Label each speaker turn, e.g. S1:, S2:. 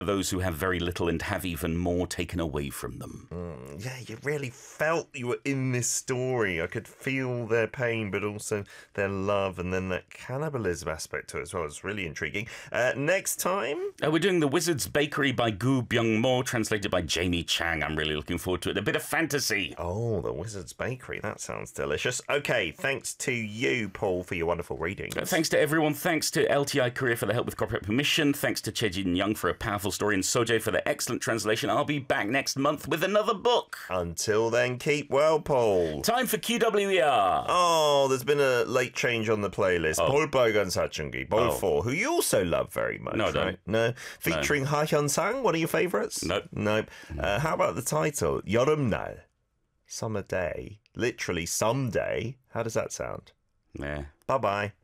S1: those who have very little and have even more taken away from them.
S2: Yeah, you really felt you were in this story. I could feel their pain, but also their love, and then that cannibalism aspect to it as well. It's really intriguing. Next time?
S1: We're doing The Wizard's Bakery by Gu Byung-mo, translated by Jamie Chang. I'm really looking forward to it. A bit of fantasy.
S2: Oh, The Wizard's Bakery. That sounds delicious. Okay, thanks to you, Paul, for your wonderful readings.
S1: Thanks to everyone. Thanks to LTI Korea for the help with copyright permission. Thanks to Chejin Young for a powerful story, and Soje for the excellent translation. I'll be back next month with another book.
S2: Until then, keep well, Paul.
S1: Time for QWER.
S2: Oh, there's been a late change on the playlist. Paul Bogan Sachungi, Paul 4, who you also love very much,
S1: No, I
S2: right?
S1: don't.
S2: No? Featuring Ha Hyun Sang, one of your favourites?
S1: Nope.
S2: Nope. How about the title? 여름날. Summer day. Literally someday. How does that sound?
S1: Yeah.
S2: Bye-bye.